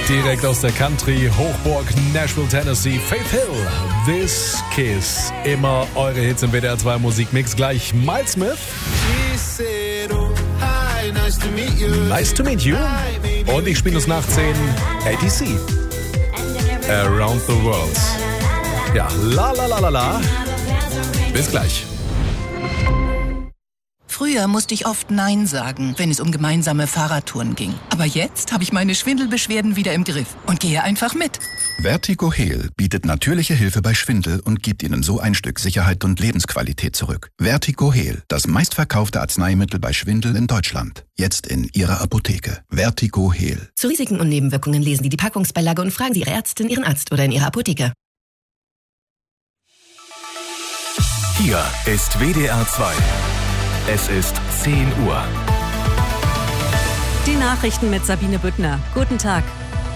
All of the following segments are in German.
Direkt aus der Country-Hochburg Nashville, Tennessee, Faith Hill, This Kiss. Immer eure Hits im WDR 2 Musikmix. Gleich Miles Smith. Nice to meet you. Und ich spiele uns nach 10 ATC. Around the World. Ja, la la la la la. Bis gleich. Früher musste ich oft Nein sagen, wenn es um gemeinsame Fahrradtouren ging. Aber jetzt habe ich meine Schwindelbeschwerden wieder im Griff und gehe einfach mit. Vertigo Heal bietet natürliche Hilfe bei Schwindel und gibt Ihnen so ein Stück Sicherheit und Lebensqualität zurück. Vertigo Heal, das meistverkaufte Arzneimittel bei Schwindel in Deutschland. Jetzt in Ihrer Apotheke. Vertigo Heal. Zu Risiken und Nebenwirkungen lesen Sie die Packungsbeilage und fragen Sie Ihre Ärztin, Ihren Arzt oder in Ihrer Apotheke. Hier ist WDR 2. Es ist 10 Uhr. Die Nachrichten mit Sabine Büttner. Guten Tag.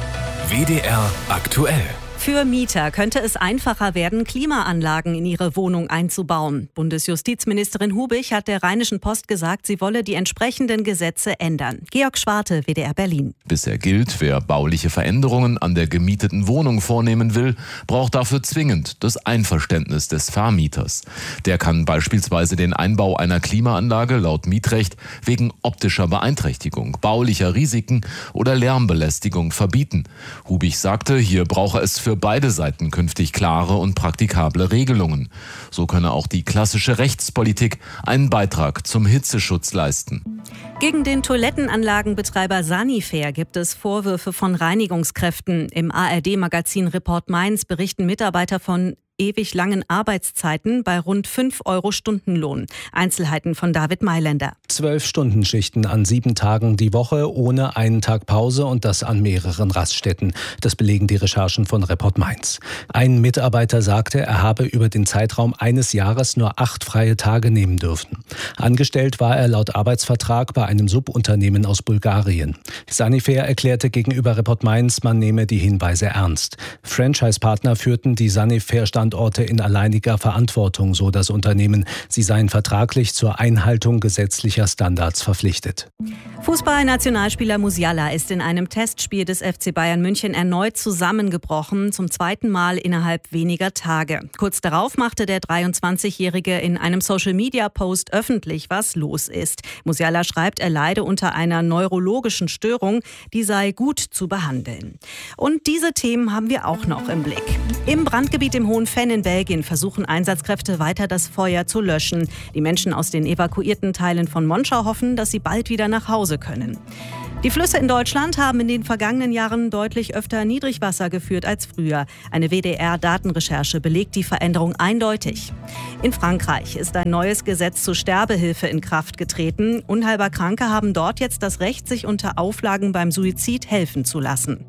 WDR aktuell. Für Mieter könnte es einfacher werden, Klimaanlagen in ihre Wohnung einzubauen. Bundesjustizministerin Hubich hat der Rheinischen Post gesagt, sie wolle die entsprechenden Gesetze ändern. Georg Schwarte, WDR Berlin. Bisher gilt, wer bauliche Veränderungen an der gemieteten Wohnung vornehmen will, braucht dafür zwingend das Einverständnis des Vermieters. Der kann beispielsweise den Einbau einer Klimaanlage laut Mietrecht wegen optischer Beeinträchtigung, baulicher Risiken oder Lärmbelästigung verbieten. Hubich sagte, hier brauche es für beide Seiten künftig klare und praktikable Regelungen. So könne auch die klassische Rechtspolitik einen Beitrag zum Hitzeschutz leisten. Gegen den Toilettenanlagenbetreiber Sanifair gibt es Vorwürfe von Reinigungskräften. Im ARD-Magazin Report Mainz berichten Mitarbeiter von ewig langen Arbeitszeiten bei rund 5 Euro Stundenlohn. Einzelheiten von David Mailänder. 12-Stunden-Schichten an 7 Tagen die Woche, ohne einen Tag Pause und das an mehreren Raststätten. Das belegen die Recherchen von Report Mainz. Ein Mitarbeiter sagte, er habe über den Zeitraum eines Jahres nur 8 freie Tage nehmen dürfen. Angestellt war er laut Arbeitsvertrag bei einem Subunternehmen aus Bulgarien. Sanifair erklärte gegenüber Report Mainz, man nehme die Hinweise ernst. Franchise-Partner führten die Sanifair-Standorte in alleiniger Verantwortung, so das Unternehmen. Sie seien vertraglich zur Einhaltung gesetzlicher Standards verpflichtet. Fußball-Nationalspieler Musiala ist in einem Testspiel des FC Bayern München erneut zusammengebrochen, zum 2. Mal innerhalb weniger Tage. Kurz darauf machte der 23-Jährige in einem Social-Media-Post öffentlich, was los ist. Musiala schreibt, er leide unter einer neurologischen Störung, die sei gut zu behandeln. Und diese Themen haben wir auch noch im Blick. Im Brandgebiet im Hohen Venn in Belgien versuchen Einsatzkräfte weiter das Feuer zu löschen. Die Menschen aus den evakuierten Teilen von Monschau hoffen, dass sie bald wieder nach Hause können. Die Flüsse in Deutschland haben in den vergangenen Jahren deutlich öfter Niedrigwasser geführt als früher. Eine WDR-Datenrecherche belegt die Veränderung eindeutig. In Frankreich ist ein neues Gesetz zur Sterbehilfe in Kraft getreten. Unheilbar Kranke haben dort jetzt das Recht, sich unter Auflagen beim Suizid helfen zu lassen.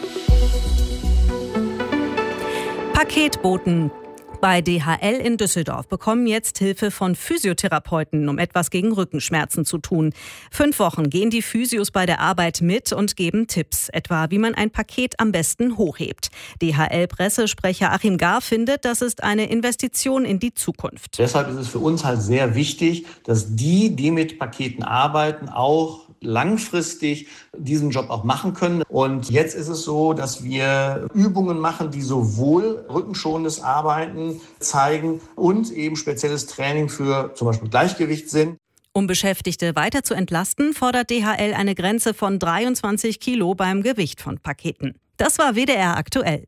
Paketboten bei DHL in Düsseldorf bekommen jetzt Hilfe von Physiotherapeuten, um etwas gegen Rückenschmerzen zu tun. 5 Wochen gehen die Physios bei der Arbeit mit und geben Tipps, etwa wie man ein Paket am besten hochhebt. DHL-Pressesprecher Achim Gar findet, das ist eine Investition in die Zukunft. Deshalb ist es für uns halt sehr wichtig, dass die mit Paketen arbeiten, auch langfristig diesen Job auch machen können. Und jetzt ist es so, dass wir Übungen machen, die sowohl rückenschonendes Arbeiten zeigen und eben spezielles Training für zum Beispiel Gleichgewichtssinn. Um Beschäftigte weiter zu entlasten, fordert DHL eine Grenze von 23 Kilo beim Gewicht von Paketen. Das war WDR aktuell.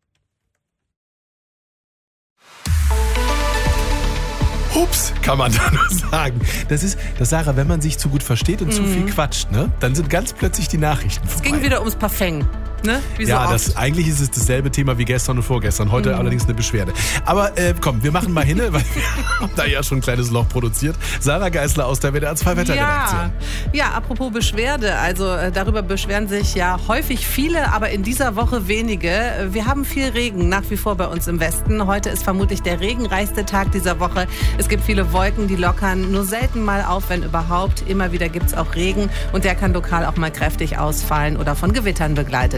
Ups, kann man da nur sagen. Das ist, Sarah, wenn man sich zu gut versteht und zu viel quatscht, ne, dann sind ganz plötzlich die Nachrichten vorbei. Es ging wieder ums Parfum. Ne? Wie so ja, oft. eigentlich ist es dasselbe Thema wie gestern und vorgestern. Heute allerdings eine Beschwerde. Aber komm, wir machen mal hin, weil wir haben da ja schon ein kleines Loch produziert. Sarah Geisler aus der WDR 2 Wetterredaktion. Ja, apropos Beschwerde. Also darüber beschweren sich ja häufig viele, aber in dieser Woche wenige. Wir haben viel Regen nach wie vor bei uns im Westen. Heute ist vermutlich der regenreichste Tag dieser Woche. Es gibt viele Wolken, die lockern nur selten mal auf, wenn überhaupt. Immer wieder gibt es auch Regen und der kann lokal auch mal kräftig ausfallen oder von Gewittern begleitet werden.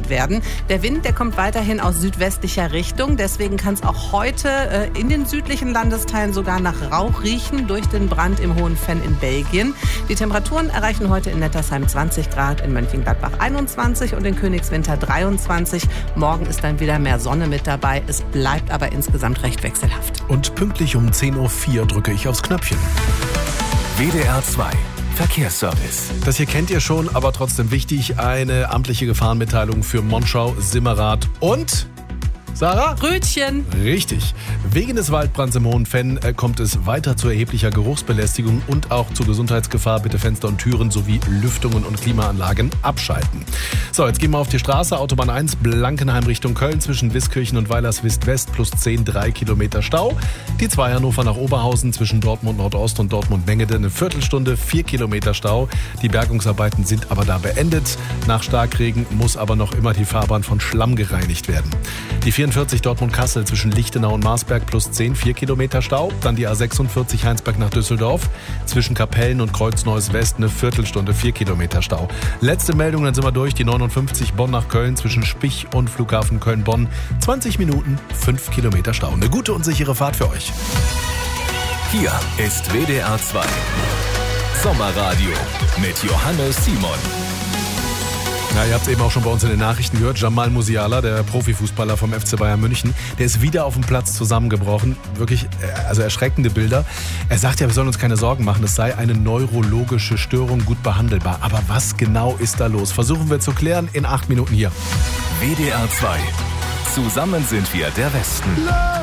bewölkt werden. Der Wind, der kommt weiterhin aus südwestlicher Richtung. Deswegen kann es auch heute in den südlichen Landesteilen sogar nach Rauch riechen durch den Brand im Hohen Venn in Belgien. Die Temperaturen erreichen heute in Nettersheim 20 Grad, in Mönchengladbach 21 und in Königswinter 23. Morgen ist dann wieder mehr Sonne mit dabei. Es bleibt aber insgesamt recht wechselhaft. Und pünktlich um 10.04 Uhr drücke ich aufs Knöpfchen. WDR 2 Verkehrsservice. Das hier kennt ihr schon, aber trotzdem wichtig. Eine amtliche Gefahrenmitteilung für Monschau, Simmerath und... Sarah? Brötchen. Richtig. Wegen des Waldbrands im Hohen Venn kommt es weiter zu erheblicher Geruchsbelästigung und auch zu Gesundheitsgefahr. Bitte Fenster und Türen sowie Lüftungen und Klimaanlagen abschalten. So, jetzt gehen wir auf die Straße. Autobahn 1, Blankenheim Richtung Köln zwischen Wiskirchen und Weilerswist West plus 10, 3 Kilometer Stau. Die 2 Hannover nach Oberhausen zwischen Dortmund Nordost und Dortmund Mengede eine Viertelstunde, 4 Kilometer Stau. Die Bergungsarbeiten sind aber da beendet. Nach Starkregen muss aber noch immer die Fahrbahn von Schlamm gereinigt werden. Die 44 Dortmund-Kassel zwischen Lichtenau und Marsberg plus 10, 4 Kilometer Stau. Dann die A46 Heinsberg nach Düsseldorf. Zwischen Kapellen und Kreuzneues West eine Viertelstunde, 4 Kilometer Stau. Letzte Meldung, dann sind wir durch. Die 59 Bonn nach Köln zwischen Spich und Flughafen Köln-Bonn. 20 Minuten, 5 Kilometer Stau. Eine gute und sichere Fahrt für euch. Hier ist WDR 2 Sommerradio mit Johannes Simon. Ja, ihr habt es eben auch schon bei uns in den Nachrichten gehört. Jamal Musiala, der Profifußballer vom FC Bayern München, der ist wieder auf dem Platz zusammengebrochen. Wirklich, also erschreckende Bilder. Er sagt ja, wir sollen uns keine Sorgen machen. Es sei eine neurologische Störung, gut behandelbar. Aber was genau ist da los? Versuchen wir zu klären in 8 Minuten hier. WDR 2. Zusammen sind wir der Westen.